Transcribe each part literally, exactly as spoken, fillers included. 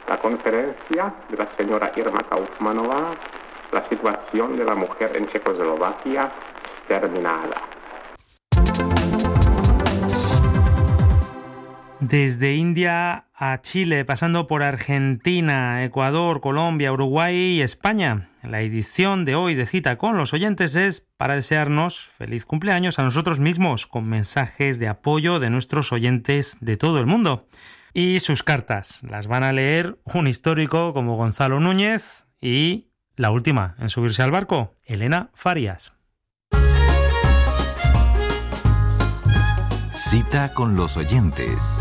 La conferencia de la señora Irma Kaufmanova, la situación de la mujer en Checoslovaquia, es terminada. Desde India a Chile, pasando por Argentina, Ecuador, Colombia, Uruguay y España. La edición de hoy de Cita con los Oyentes es para desearnos feliz cumpleaños a nosotros mismos, con mensajes de apoyo de nuestros oyentes de todo el mundo. Y sus cartas las van a leer un histórico como Gonzalo Núñez y la última en subirse al barco, Elena Farias. Cita con los Oyentes.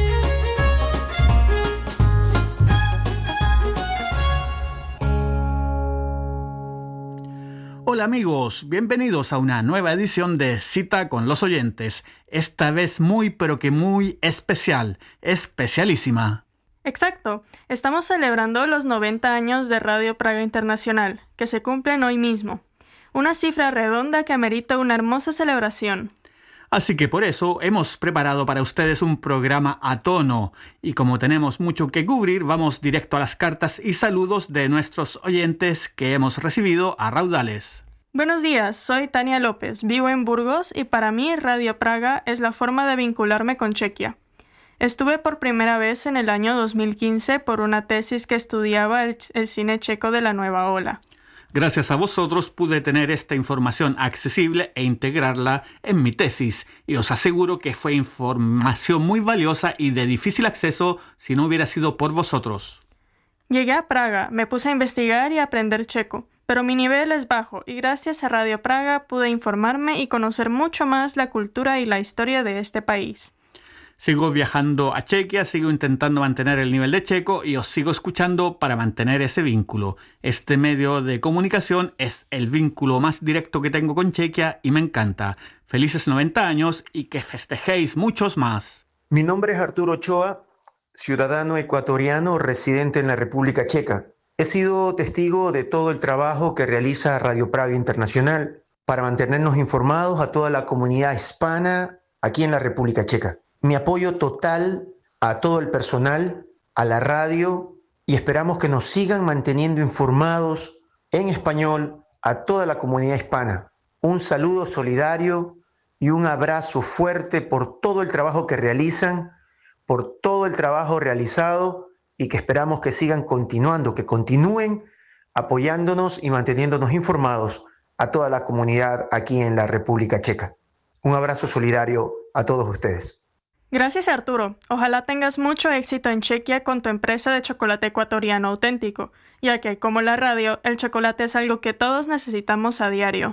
Hola amigos, bienvenidos a una nueva edición de Cita con los Oyentes, esta vez muy pero que muy especial, especialísima. Exacto, estamos celebrando los noventa años de Radio Praga Internacional, que se cumplen hoy mismo. Una cifra redonda que amerita una hermosa celebración. Así que por eso hemos preparado para ustedes un programa a tono. Y como tenemos mucho que cubrir, vamos directo a las cartas y saludos de nuestros oyentes que hemos recibido a raudales. Buenos días, soy Tania López, vivo en Burgos y para mí Radio Praga es la forma de vincularme con Chequia. Estuve por primera vez en el año dos mil quince por una tesis que estudiaba el, el cine checo de la nueva ola. Gracias a vosotros pude tener esta información accesible e integrarla en mi tesis, y os aseguro que fue información muy valiosa y de difícil acceso si no hubiera sido por vosotros. Llegué a Praga, me puse a investigar y a aprender checo, pero mi nivel es bajo y gracias a Radio Praga pude informarme y conocer mucho más la cultura y la historia de este país. Sigo viajando a Chequia, sigo intentando mantener el nivel de checo y os sigo escuchando para mantener ese vínculo. Este medio de comunicación es el vínculo más directo que tengo con Chequia y me encanta. Felices noventa años y que festejéis muchos más. Mi nombre es Arturo Ochoa, ciudadano ecuatoriano residente en la República Checa. He sido testigo de todo el trabajo que realiza Radio Praga Internacional para mantenernos informados a toda la comunidad hispana aquí en la República Checa. Mi apoyo total a todo el personal, a la radio, y esperamos que nos sigan manteniendo informados en español a toda la comunidad hispana. Un saludo solidario y un abrazo fuerte por todo el trabajo que realizan, por todo el trabajo realizado y que esperamos que sigan continuando, que continúen apoyándonos y manteniéndonos informados a toda la comunidad aquí en la República Checa. Un abrazo solidario a todos ustedes. Gracias Arturo, ojalá tengas mucho éxito en Chequia con tu empresa de chocolate ecuatoriano auténtico, ya que, como la radio, el chocolate es algo que todos necesitamos a diario.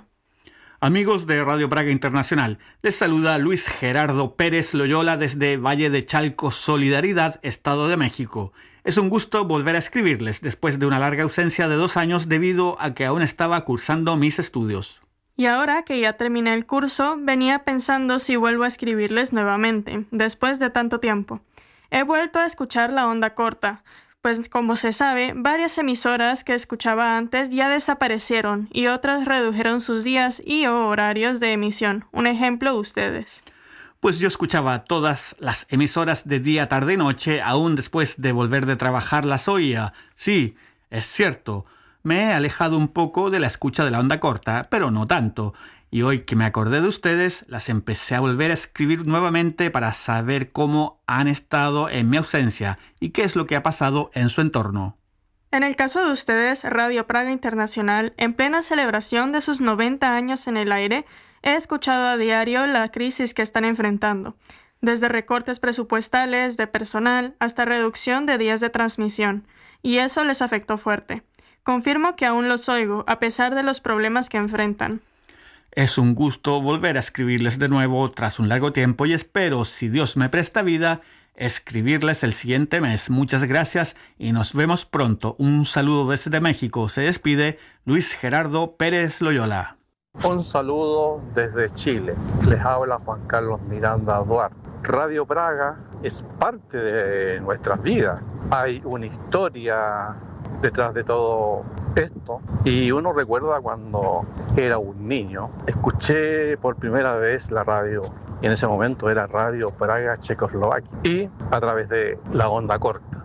Amigos de Radio Praga Internacional, les saluda Luis Gerardo Pérez Loyola desde Valle de Chalco, Solidaridad, Estado de México. Es un gusto volver a escribirles después de una larga ausencia de dos años debido a que aún estaba cursando mis estudios. Y ahora que ya terminé el curso, venía pensando si vuelvo a escribirles nuevamente, después de tanto tiempo. He vuelto a escuchar la onda corta, pues como se sabe, varias emisoras que escuchaba antes ya desaparecieron y otras redujeron sus días y o horarios de emisión. Un ejemplo, ustedes. Pues yo escuchaba todas las emisoras de día, tarde y noche, aún después de volver de trabajar las oía. Sí, es cierto. Me he alejado un poco de la escucha de la onda corta, pero no tanto. Y hoy que me acordé de ustedes, las empecé a volver a escribir nuevamente para saber cómo han estado en mi ausencia y qué es lo que ha pasado en su entorno. En el caso de ustedes, Radio Praga Internacional, en plena celebración de sus noventa años en el aire, he escuchado a diario la crisis que están enfrentando, desde recortes presupuestales, de personal, hasta reducción de días de transmisión, y eso les afectó fuerte. Confirmo que aún los oigo, a pesar de los problemas que enfrentan. Es un gusto volver a escribirles de nuevo tras un largo tiempo y espero, si Dios me presta vida, escribirles el siguiente mes. Muchas gracias y nos vemos pronto. Un saludo desde México. Se despide Luis Gerardo Pérez Loyola. Un saludo desde Chile. Les habla Juan Carlos Miranda Duarte. Radio Praga es parte de nuestras vidas. Hay una historia detrás de todo esto y uno recuerda cuando era un niño, escuché por primera vez la radio y en ese momento era Radio Praga Checoslovaquia y a través de la onda corta.